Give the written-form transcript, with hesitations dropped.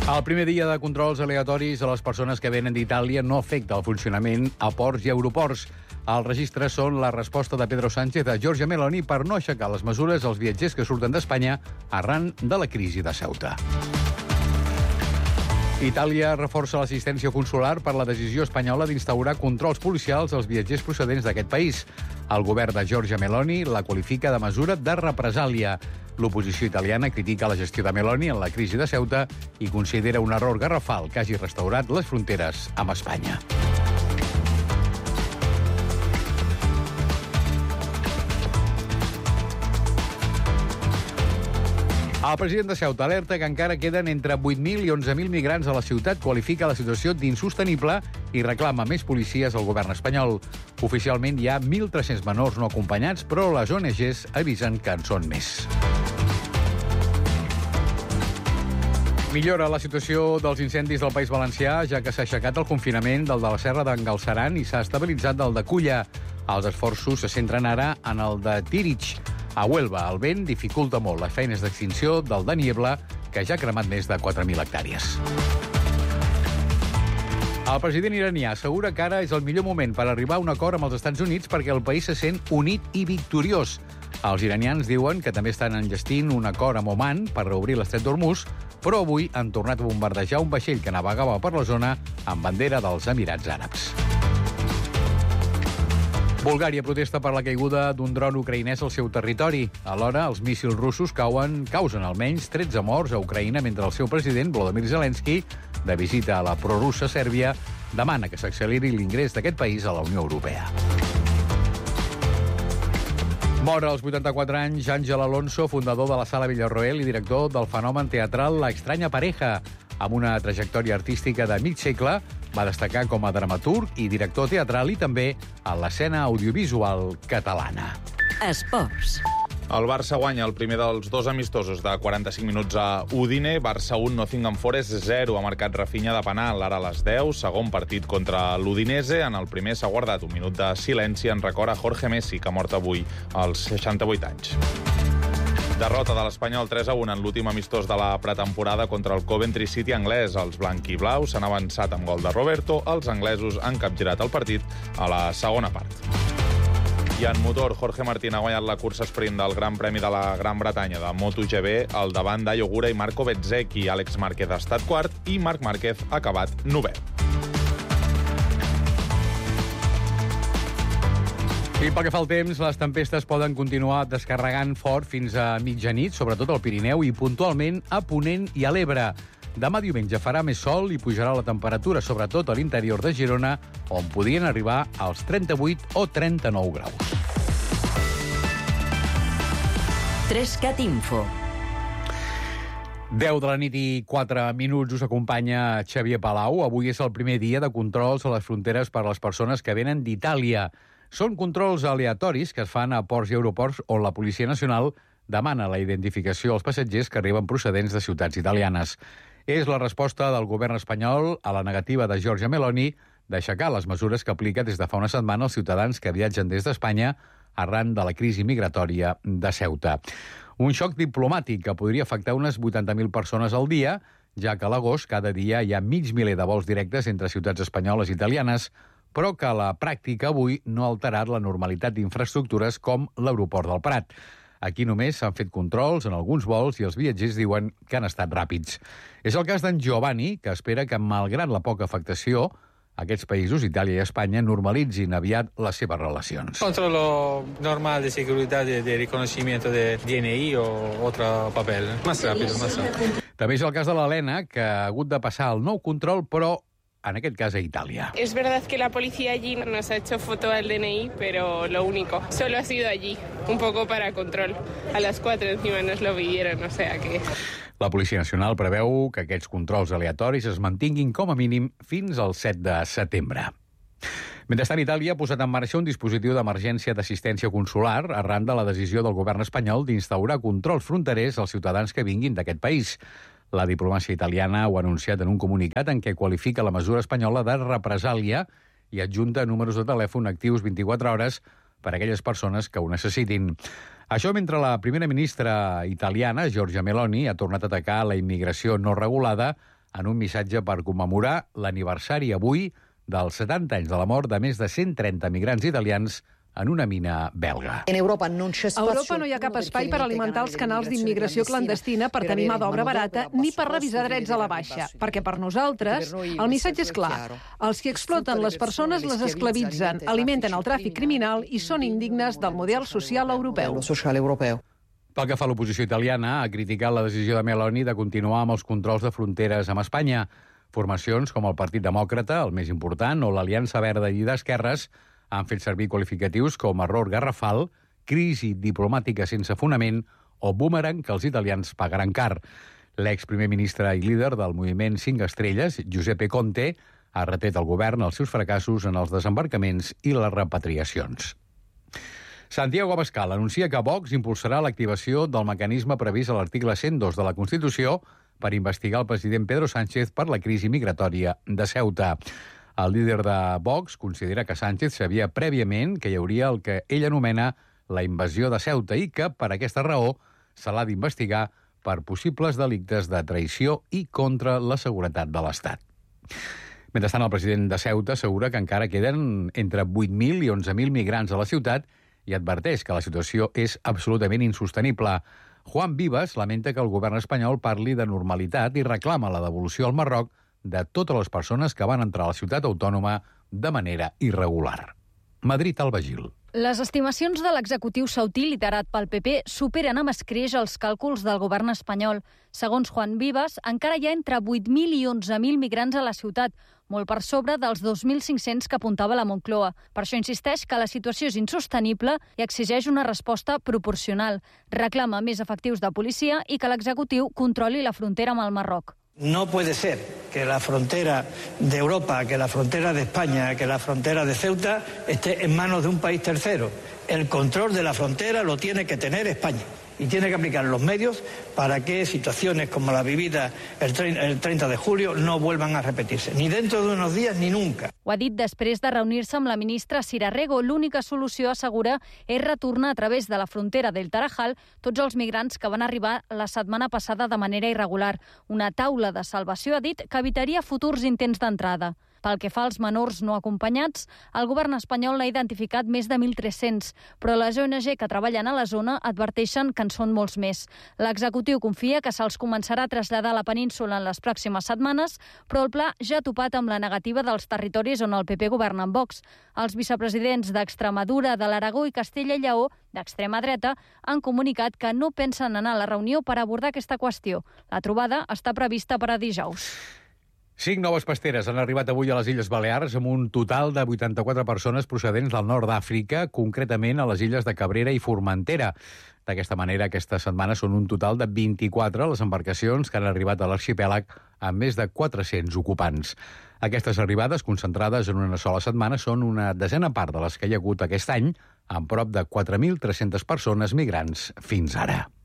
El primer dia de controls aleatoris a les persones que venen d'Itàlia no afecta el funcionament a ports i aeroports. Els registres són la resposta de Pedro Sánchez a Giorgia Meloni per no aixecar les mesures als viatgers que surten d'Espanya arran de la crisi de Ceuta. Itàlia reforça l'assistència consular per la decisió espanyola d'instaurar controls policials als viatgers procedents d'aquest país. El govern de Giorgia Meloni la qualifica de mesura de represàlia. L'oposició italiana critica la gestió de Meloni en la crisi de Ceuta i considera un error garrafal que hagi restaurat les fronteres amb Espanya. El president de Ceuta alerta que encara queden entre 8.000 i 11.000 migrants a la ciutat, qualifica la situació d'insostenible i reclama més policies al govern espanyol. Oficialment hi ha 1.300 menors no acompanyats, però les ONGs avisen que en són més. Millora la situació dels incendis del País Valencià, ja que s'ha aixecat el confinament del de la Serra d'en Galceran i s'ha estabilitzat el de Culla. Els esforços se centren ara en el de Tírig. A Huelva, el vent dificulta molt les feines d'extinció del de Niebla, que ja ha cremat més de 4.000 hectàrees. El president iranià assegura que ara és el millor moment per arribar a un acord amb els Estats Units perquè el país se sent unit i victoriós. Els iranians diuen que també estan enllestint un acord amb Oman per reobrir l'estret d'Hormuz, però avui han tornat a bombardejar un vaixell que navegava per la zona amb bandera dels Emirats Àrabs. Bulgària protesta per la caiguda d'un dron ucraïnès al seu territori. Alhora, els míssils russos causen almenys 13 morts a Ucraïna mentre el seu president, Volodymyr Zelensky, de visita a la prorussa Sèrbia, demana que s'acceleri l'ingrés d'aquest país a la Unió Europea. Mor als 84 anys Àngel Alonso, fundador de la Sala Villarroel i director del fenomen teatral La Extraña Pareja. Amb una trajectòria artística de mig segle, va destacar com a dramaturg i director teatral i també a l'escena audiovisual catalana. Esports. El Barça guanya el primer dels dos amistosos de 45 minuts a Udine. Barça 1, Nottingham Forest 0. Ha marcat Rafinha de penal ara a les 10. Segon partit contra l'Udinese. En el primer s'ha guardat un minut de silenci en record a Jorge Messi, que ha mort avui als 68 anys. Derrota de l'Espanyol 3-1 en l'últim amistós de la pretemporada contra el Coventry City anglès. Els blanquiblaus s'han avançat amb gol de Roberto. Els anglesos han capgirat el partit a la segona part. I en motor, Jorge Martín ha guanyat la cursa sprint del Gran Premi de la Gran Bretanya de MotoGP al davant d'Ayo Ogura i Marco Bezzecchi. Àlex Márquez ha estat quart i Marc Márquez ha acabat 9è. I pel que fa al temps, les tempestes poden continuar descarregant fort fins a mitjanit, sobretot al Pirineu i puntualment a Ponent i a l'Ebre. Demà diumenge farà més sol i pujarà la temperatura, sobretot a l'interior de Girona, on podrien arribar als 38 o 39 graus. 3CAT Info. 10 de la nit i 4 minuts us acompanya Xavier Palau. Avui és el primer dia de controls a les fronteres per a les persones que venen d'Itàlia. Són controls aleatoris que es fan a ports i aeroports on la Policia Nacional demana la identificació als passatgers que arriben procedents de ciutats italianes. És la resposta del govern espanyol a la negativa de Giorgia Meloni d'aixecar les mesures que aplica des de fa una setmana als ciutadans que viatgen des d'Espanya arran de la crisi migratòria de Ceuta. Un xoc diplomàtic que podria afectar unes 80.000 persones al dia, ja que a l'agost cada dia hi ha mig miler de vols directes entre ciutats espanyoles i italianes, però que a la pràctica avui no ha alterat la normalitat d'infraestructures com l'aeroport del Prat. Aquí només s'han fet controls en alguns vols i els viatgers diuen que han estat ràpids. És el cas d'en Giovanni, que espera que, malgrat la poca afectació, aquests països, Itàlia i Espanya, normalitzin aviat les seves relacions. Controllo normal de seguridad de reconocimiento de DNI o otro papel. Más rápido, más rápido. També és el cas de l'Helena, que ha hagut de passar el nou control, però en aquest cas a Italia. Es verdad que la policía allí nos ha hecho foto al DNI, pero lo único. Solo ha sido allí, un poco para control. A las 4 encima nos lo pidieron, o sea que... La Policia Nacional preveu que aquests controls aleatoris es mantinguin com a mínim fins al 7 de setembre. Mentrestant, Itàlia ha posat en marxa un dispositiu d'emergència d'assistència consular arran de la decisió del govern espanyol d'instaurar controls fronterers als ciutadans que vinguin d'aquest país. La diplomàcia italiana ho ha anunciat en un comunicat en què qualifica la mesura espanyola de represàlia i adjunta números de telèfon actius 24 hores per a aquelles persones que ho necessitin. Això mentre la primera ministra italiana, Giorgia Meloni, ha tornat a atacar la immigració no regulada en un missatge per commemorar l'aniversari avui dels 70 anys de la mort de més de 130 migrants italians en una mina belga. A Europa no hi ha cap espai per alimentar els canals d'immigració clandestina per tenir mà d'obra barata ni per revisar drets a la baixa, perquè per nosaltres el missatge és clar. Els que exploten les persones les esclavitzen, alimenten el tràfic criminal i són indignes del model social europeu. Pel que fa a l'oposició italiana, ha criticat la decisió de Meloni de continuar amb els controls de fronteres amb Espanya. Formacions com el Partit Demòcrata, el més important, o l'Aliança Verda i d'Esquerres han fet servir qualificatius com error garrafal, crisi diplomàtica sense fonament o boomerang que els italians pagaran car. L'exprimer ministre i líder del moviment 5 Estrelles, Giuseppe Conte, ha retret al govern els seus fracassos en els desembarcaments i les repatriacions. Santiago Abascal anuncia que Vox impulsarà l'activació del mecanisme previst a l'article 102 de la Constitució per investigar el president Pedro Sánchez per la crisi migratòria de Ceuta. El líder de Vox considera que Sánchez sabia prèviament que hi hauria el que ell anomena la invasió de Ceuta i que, per aquesta raó, se l'ha d'investigar per possibles delictes de traïció i contra la seguretat de l'Estat. Mentrestant, el president de Ceuta assegura que encara queden entre 8.000 i 11.000 migrants a la ciutat i adverteix que la situació és absolutament insostenible. Juan Vives lamenta que el govern espanyol parli de normalitat i reclama la devolució al Marroc de totes les persones que van entrar a la ciutat autònoma de manera irregular. Madrid, Alba Gil. Les estimacions de l'executiu saudí liderat pel PP superen amb escreix els càlculs del govern espanyol. Segons Juan Vives, encara hi ha entre 8.000 i 11.000 migrants a la ciutat, molt per sobre dels 2.500 que apuntava la Moncloa. Per això insisteix que la situació és insostenible i exigeix una resposta proporcional. Reclama més efectius de policia i que l'executiu controli la frontera amb el Marroc. No puede ser que la frontera de Europa, que la frontera de España, que la frontera de Ceuta esté en manos de un país tercero. El control de la frontera lo tiene que tener España y tiene que aplicar los medios para que situaciones como la vivida el 30 de julio no vuelvan a repetirse, ni dentro de unos días ni nunca. Ho ha dit després de reunir-se amb la ministra Sira Rego. L'única solució, assegura, és retornar a través de la frontera del Tarajal tots els migrants que van arribar la setmana passada de manera irregular. Una taula de salvació, ha dit, que evitaria futurs intents d'entrada. Pel que fa als menors no acompanyats, el govern espanyol n'ha identificat més de 1.300, però les ONG que treballen a la zona adverteixen que en són molts més. L'executiu confia que se'ls començarà a traslladar a la península en les pròximes setmanes, però el pla ja ha topat amb la negativa dels territoris on el PP governa amb Vox. Els vicepresidents d'Extremadura, de l'Aragó i Castella i Lleó, d'extrema dreta, han comunicat que no pensen anar a la reunió per abordar aquesta qüestió. La trobada està prevista per a dijous. 5 noves pasteres han arribat avui a les Illes Balears amb un total de 84 persones procedents del nord d'Àfrica, concretament a les illes de Cabrera i Formentera. D'aquesta manera, aquesta setmana són un total de 24 les embarcacions que han arribat a l'arxipèlag amb més de 400 ocupants. Aquestes arribades, concentrades en una sola setmana, són una desena part de les que hi ha hagut aquest any, amb prop de 4.300 persones migrants fins ara.